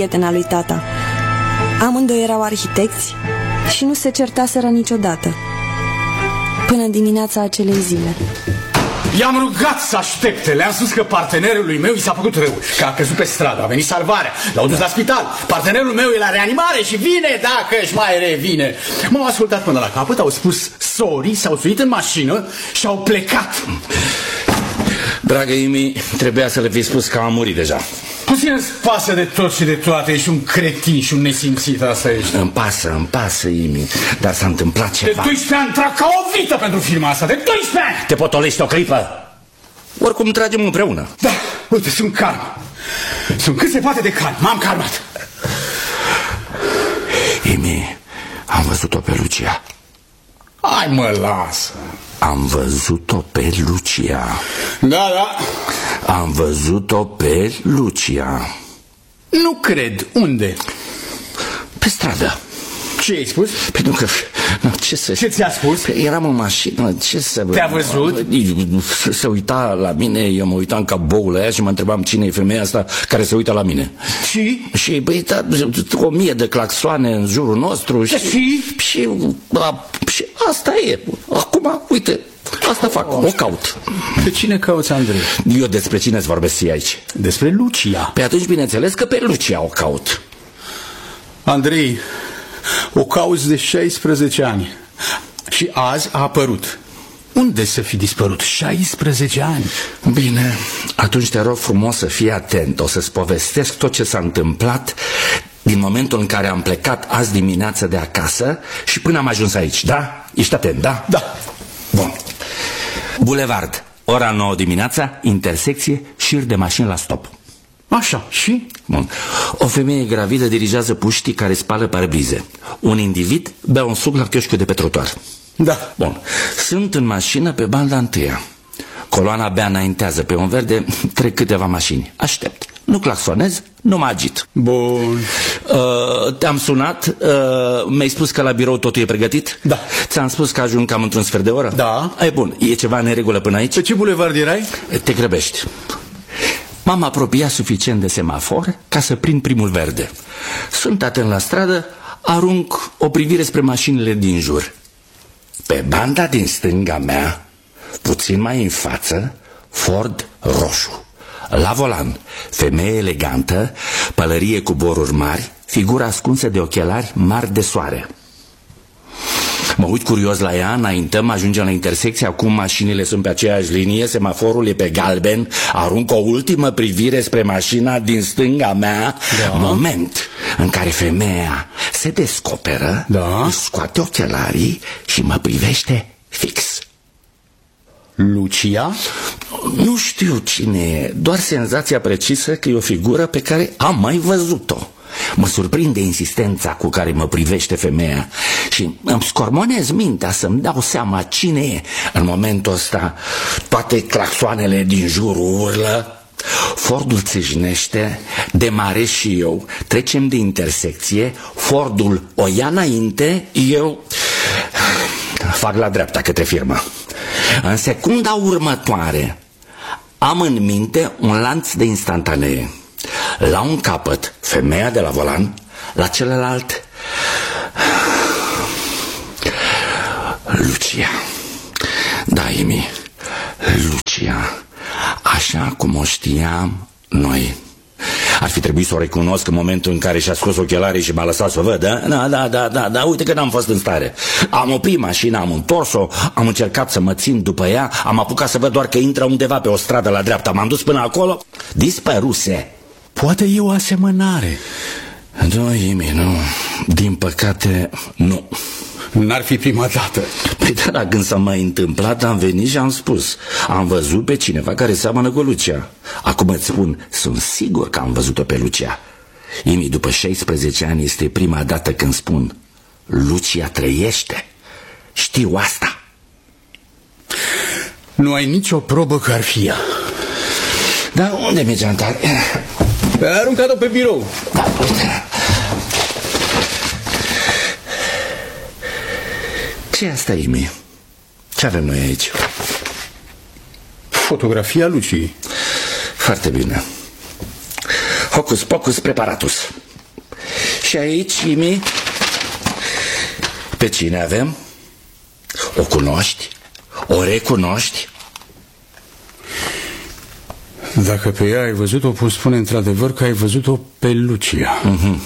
prietena lui tata. Amândoi erau arhitecți și nu se certaseră niciodată. Până în dimineața acelei zile. I-am rugat să aștepte. Le-am spus că partenerului meu i s-a făcut rău, că a căzut pe stradă, a venit salvarea, l-au dus la spital. Partenerul meu e la reanimare și vine dacă își mai revine. M-au ascultat până la capăt, au spus sorry, s-au suit în mașină și au plecat. Dragă Imi, trebuia să le fi spus că am murit deja. Puțin îți pasă de tot și de toate. Ești un cretin și un nesimțit, asta ești. Îmi pasă, Imi, dar s-a întâmplat ceva. De 12 ani trag ca o vită pentru firma asta, de 12 ani. Te potolești o clipă? Oricum tragem împreună. Da, uite, sunt calm. Sunt cât se poate de calm, m-am calmat. Imi, am văzut-o pe Lucia. Hai mă, lasă. Am văzut-o pe Lucia. Da. Am văzut-o pe Lucia. Nu cred. Unde? Pe stradă. Ce ai spus? Pentru că... Ce ți-a spus? Eram în mașină, ce să... Te-a văzut? Se uita la mine, eu mă uitam ca boul aia și mă întrebam cine e femeia asta care se uită la mine. Și băi, da, 1000 de claxoane în jurul nostru. Și asta e. Acum, uite, asta fac, o caut. Pe cine cauți, Andrei? Eu despre cine îți vorbesc aici? Despre Lucia. Pe atunci, bineînțeles că pe Lucia o caut. Andrei, o cauți de 16 ani și azi a apărut. Unde să fi dispărut? 16 ani. Bine, atunci te rog frumos să fii atent. O să-ți povestesc tot ce s-a întâmplat din momentul în care am plecat azi dimineață de acasă și până am ajuns aici, da? Ești atent, da? Da. Bun. Bulevard, ora 9 dimineața, intersecție, șir de mașini la stop. Așa, și? Bun. O femeie gravidă dirigează puștii care spală parbrize. Un individ bea un suc la chioșcul de pe trotuar. Da. Bun. Sunt în mașină pe banda întâia. Coloana abia înaintează pe un verde, trec câteva mașini. Aștept. Nu claxonez, nu mă agit. Bun. Te-am sunat, mi-ai spus că la birou totul e pregătit? Da. Ți-am spus că ajung cam într-un sfert de oră? Da. E bun, e ceva în neregulă până aici? Pe ce bulevard erai? Te grăbești. M-am apropiat suficient de semafor ca să prind primul verde. Sunt atent la stradă, arunc o privire spre mașinile din jur. Pe banda din stânga mea, puțin mai în față, Ford roșu. La volan, femeie elegantă, pălărie cu boruri mari, figură ascunsă de ochelari mari de soare. Mă uit curios la ea, înaintăm, ajungem la intersecție, acum mașinile sunt pe aceeași linie, semaforul e pe galben, arunc o ultimă privire spre mașina din stânga mea, da. Moment în care femeia se descoperă, da. Își scoate ochelarii și mă privește fix. Lucia? Nu știu cine e, doar senzația precisă că e o figură pe care am mai văzut-o. Mă surprinde insistența cu care mă privește femeia și îmi scormonez mintea să-mi dau seama cine e. În momentul ăsta toate claxoanele din jur urlă, Fordul țâșnește, demarez și eu, trecem de intersecție, Fordul o ia înainte, eu fac la dreapta către firmă. În secunda următoare am în minte un lanț de instantanee. La un capăt, femeia de la volan, la celălalt, Lucia. Da, Imi, Lucia, așa cum o știam noi. Ar fi trebuit să o recunosc în momentul în care și-a scos ochelarii și m-a lăsat să o văd, da, uite că n-am fost în stare. Am oprit mașina, am întors-o, am încercat să mă țin după ea, am apucat să văd doar că intră undeva pe o stradă la dreapta, m-am dus până acolo, dispăruse. Poate e o asemănare. Nu, Imi, nu. Din păcate, nu. N-ar fi prima dată. Păi da, când s-a mai întâmplat, am venit și am spus: am văzut pe cineva care seamănă cu Lucia. Acum îți spun, sunt sigur că am văzut-o pe Lucia. Imi, după 16 ani este prima dată când spun: Lucia trăiește. Știu asta. Nu ai nicio probă că ar fi ea. Da, unde mi-e geanta? Ai aruncat-o pe birou. Da, uite. Ce e asta, Imi? Ce avem noi aici? Fotografia Luciei. Foarte bine. Hocus pocus preparatus. Și aici, Imi, pe cine avem? O cunoști? O recunoști? Dacă pe ea ai văzut-o, pot spune într-adevăr că ai văzut-o pe Lucia.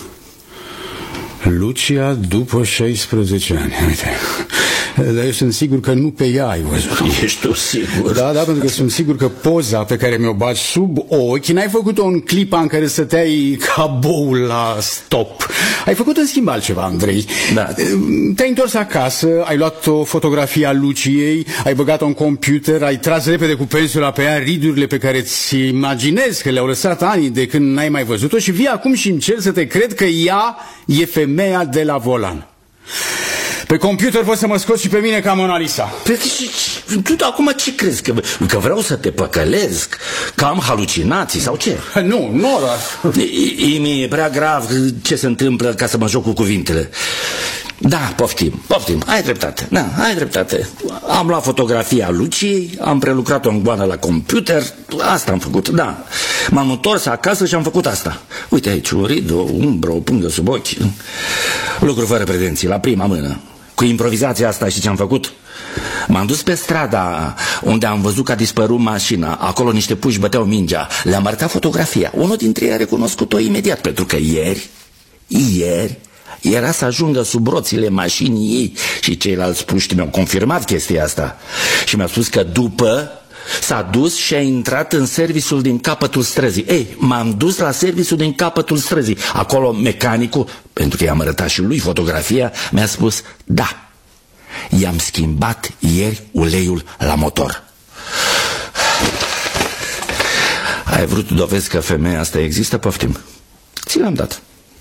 Lucia după 16 ani, uite. Dar eu sunt sigur că nu pe ea ai văzut. Ești tu sigur? Da, pentru că sunt sigur că poza pe care mi-o bagi sub ochi n-ai făcut-o în clipa în care stăteai ca boul la stop. Ai făcut în schimb altceva, Andrei. Da. Te-ai întors acasă, ai luat o fotografie a Luciei, ai băgat-o în computer, ai tras repede cu pensula pe ea ridurile pe care ți imaginezi că le-au lăsat anii de când n-ai mai văzut-o și vii acum și încerci să te cred că ea e femeia de la volan. Pe computer poți să mă scoți și pe mine ca Mona Lisa. Tu acum ce crezi? Că vreau să te păcălesc? Că am halucinații sau ce? Nu, dar... Imi, e prea grav ce se întâmplă ca să mă joc cu cuvintele. Da, poftim, ai dreptate. Da, ai dreptate. Am luat fotografia Luciei, am prelucrat-o în goană la computer. Asta am făcut, da. M-am întors acasă și am făcut asta. Uite aici, un rid, o umbră, o pungă sub ochi. Lucru fără pretenții, la prima mână. Cu improvizația asta, știi ce am făcut? M-am dus pe strada unde am văzut că a dispărut mașina. Acolo niște puși băteau mingea. Le-am arătat fotografia. Unul dintre ei a recunoscut-o imediat, pentru că ieri era să ajungă sub roțile mașinii ei. Și ceilalți puști mi-au confirmat chestia asta. Și mi-au spus că după s-a dus și a intrat în serviciul din capătul străzii. Ei, m-am dus la serviciul din capătul străzii. Acolo mecanicul, pentru că i-am arătat și lui fotografia, mi-a spus, da, i-am schimbat ieri uleiul la motor. Ai vrut dovezi că femeia asta există? Poftim. Ți l-am dat.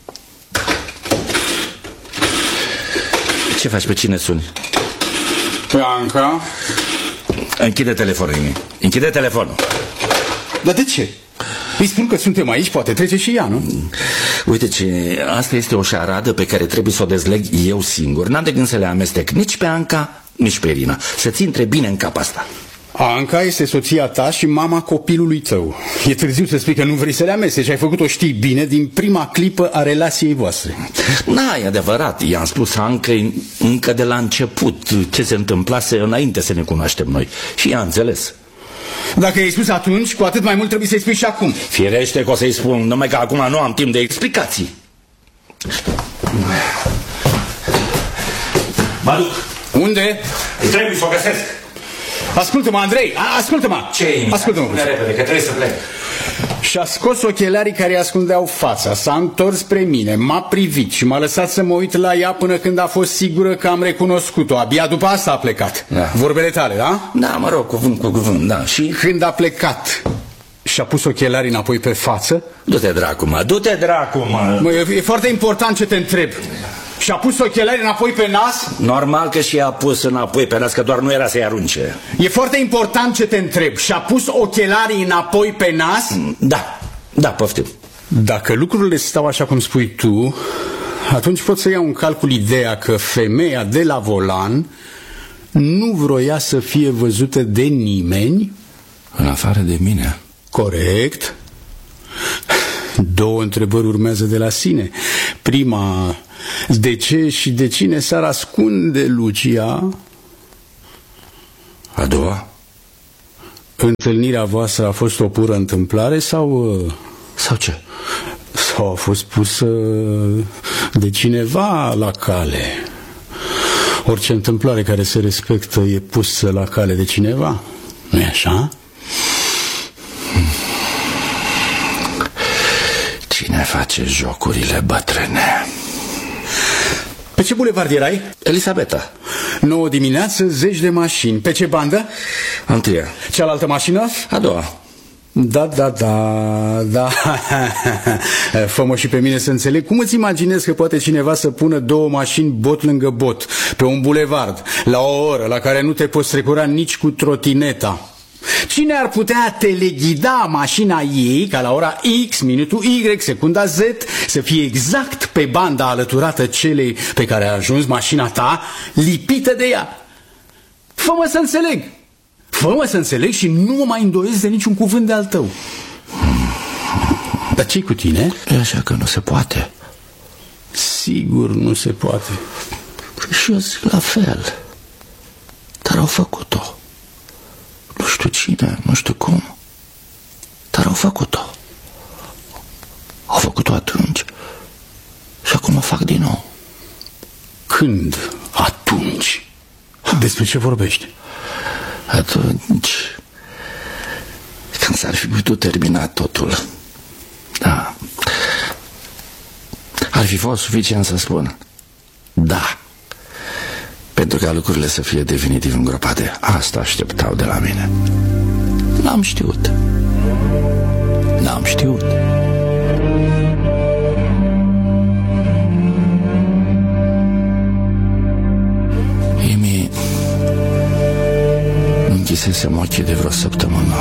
Ce faci? Pe cine suni? Pe Anca. Închide telefonul, Imi. Închide telefonul. Dar de ce? Îi spun că suntem aici, poate trece și ea, nu? Uite ce, asta este o șaradă pe care trebuie să o dezleg eu singur. N-am de gând să le amestec nici pe Anca, nici pe Irina. Să-ți intre bine în cap asta. Anca este soția ta și mama copilului tău. E târziu să spui că nu vrei să le amesteci. Ai făcut-o, știi bine, din prima clipă a relației voastre. Da, e adevărat. I-am spus Ancăi încă de la început ce se întâmplase înainte să ne cunoaștem noi. Și ea a înțeles. Dacă i-ai spus atunci, cu atât mai mult trebuie să-i spui și acum. Firește că o să-i spun, numai că acum nu am timp de explicații. Mă duc. Unde? Trebuie să o găsesc. Ascultă-mă, Andrei, ascultă-mă. Ce? Ascultă-mă. Spune repede, că trebuie să plec. Și-a scos ochelarii care ascundeau fața, s-a întors spre mine, m-a privit și m-a lăsat să mă uit la ea până când a fost sigură că am recunoscut-o. Abia după asta a plecat. Da. Vorbele tale, da? Da, mă rog, cuvânt cu cuvânt, da. Și când a plecat și-a pus ochelarii înapoi pe față. Du-te dracu, mă, du-te dracu, mă. Mă, e foarte important ce te întreb. Și-a pus ochelarii înapoi pe nas? Normal că și-a pus înapoi pe nas, că doar nu era să-i arunce. E foarte important ce te întreb. Și-a pus ochelarii înapoi pe nas? Da, poftim. Dacă lucrurile stau așa cum spui tu, atunci pot să iau în calcul ideea că femeia de la volan nu vroia să fie văzută de nimeni. În afară de mine. Corect. Două întrebări urmează de la sine. Prima, de ce și de cine s-ar ascunde Lucia? A doua? Întâlnirea voastră a fost o pură întâmplare sau... Sau ce? Sau a fost pusă de cineva la cale? Orice întâmplare care se respectă e pusă la cale de cineva, nu-i așa? Cine face jocurile bătrâne? Pe ce bulevard erai? Elisabeta. 9 dimineață, zeci de mașini. Pe ce bandă? Întâia. Cealaltă mașină? A doua. Da. Fă-mă și pe mine să înțeleg. Cum îți imaginezi că poate cineva să pună două mașini bot lângă bot pe un bulevard la o oră la care nu te poți trecura nici cu trotineta? Cine ar putea teleghida mașina ei ca la ora X, minutul Y, secunda Z să fie exact pe banda alăturată celei pe care a ajuns mașina ta, lipită de ea? Fă-mă să înțeleg. Fă-mă să înțeleg și nu mă mai îndoiesc de niciun cuvânt de-al tău. Dar ce-i cu tine? E așa că nu se poate. Sigur nu se poate. Și eu zic la fel. Dar au făcut-o. Nu știu cine, nu știu cum, dar au făcut-o. Au făcut-o atunci și acum o fac din nou. Când? Atunci? Despre ce vorbești? Atunci când s-ar fi putut termina totul. Da. Ar fi fost suficient să spun da, pentru ca lucrurile să fie definitiv îngropate. Asta așteptau de la mine. N-am știut. N-am știut. Imi, închisesem ochii de vreo săptămână.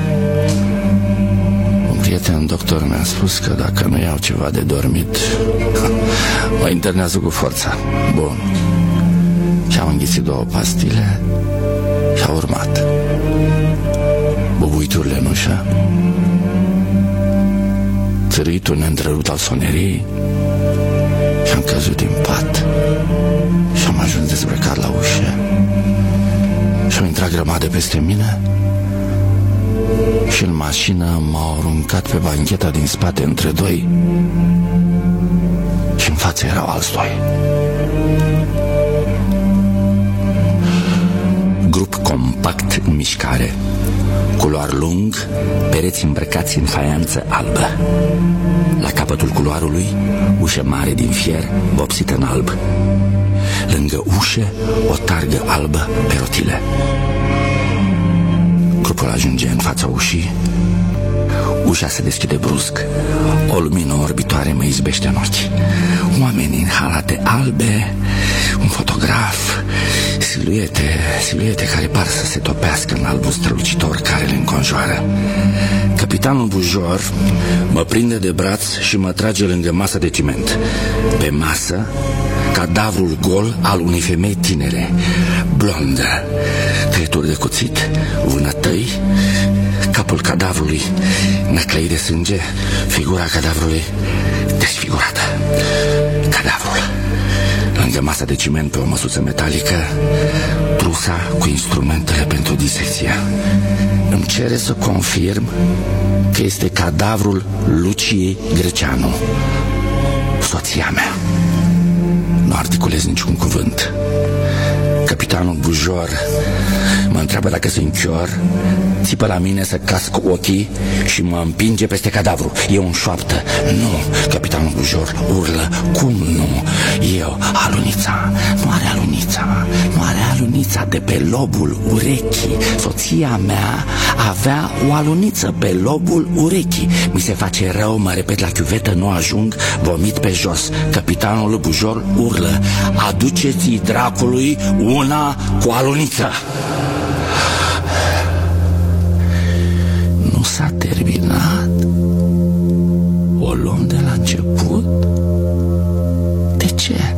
Un prieten doctor mi-a spus că dacă nu iau ceva de dormit, mă internează cu forța. Bun. Și-am înghițit 2 pastile și a urmat. Bubuiturile în ușă, țărâitul neîntrerupt al soneriei, și-am căzut din pat și-am ajuns dezbrăcat la ușă și-au intrat grămadă peste mine și în mașină m-au aruncat pe bancheta din spate între 2 și în față erau alți 2. Grup compact în mișcare, culoar lung, pereți îmbrăcați în faianță albă. La capătul culoarului, ușă mare din fier, vopsită în alb. Lângă ușă, o targă albă pe rotile. Grupul ajunge în fața ușii. Ușa se deschide brusc. O lumină orbitoare mă izbește în ochi. Oameni în halate albe, un fotograf, siluete care par să se topească în albul strălucitor care le înconjoară. Capitanul Bujor mă prinde de braț și mă trage lângă masa de ciment. Pe masă, cadavrul gol al unei femei tinere, blondă, tăieturi de cuțit, vânătăi, capul cadavrului năclăit de sânge, figura cadavrului desfigurată. Cadavrul lângă masa de ciment pe o măsuță metalică, trusa cu instrumentele pentru disecție. Îmi cere să confirm că este cadavrul Luciei Greceanu, soția mea. Nu articulez niciun cuvânt. Capitanul Bujor mă întreabă dacă sunt chior, țipă la mine să casc ochii și mă împinge peste cadavru. Eu înșoaptă: nu. Capitanul Bujor urlă: cum nu? Eu: alunița. Nu are alunița. Nu are alunița de pe lobul urechii. Soția mea avea o aluniță pe lobul urechii. Mi se face rău, mă repet la chiuvetă, nu ajung, vomit pe jos. Capitanul Bujor urlă: aduceți-i dracului una cu aluniță. Nu s-a terminat. O luăm de la început. De ce?